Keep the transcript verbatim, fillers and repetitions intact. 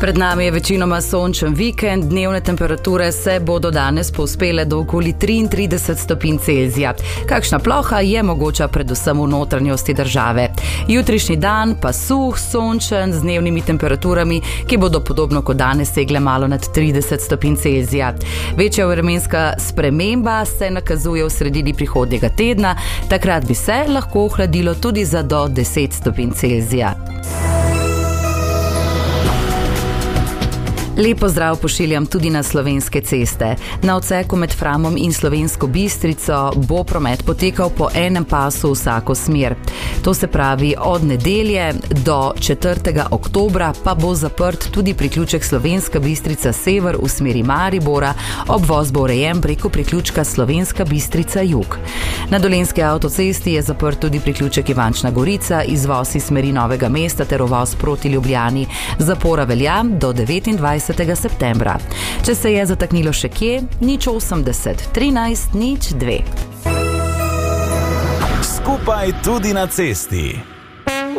Pred nami je večinoma sončen vikend, dnevne temperature se bodo danes povzpele do okoli triintrideset stopinj Celzija. Kakšna ploha je mogoča predvsem v notranjosti države. Jutrišnji dan pa suh, sončen, z dnevnimi temperaturami, ki bodo podobno kot danes segle malo nad trideset stopinj Celzija. Večja vremenska sprememba se nakazuje v sredini prihodnjega tedna, takrat bi se lahko ohladilo tudi za do deset stopinj Celzija. Lepo zdrav pošiljam tudi na slovenske ceste. Na odseku med Framom in Slovensko Bistrico bo promet potekal po enem pasu vsako smer. To se pravi, od nedelje do četrtega oktobra pa bo zaprt tudi priključek Slovenska Bistrica sever v smeri Maribora, obvoz bo urejen preko priključka Slovenska Bistrica jug. Na Dolenjski avtocesti je zaprt tudi priključek Ivančna Gorica, izvoz iz smeri Novega mesta ter uvoz proti Ljubljani. Zapora velja do devetindvajsetega septembra. Če se je zataknilo še kje, nič osemdeset, trinajst, nič dve. Skupaj tudi na cesti.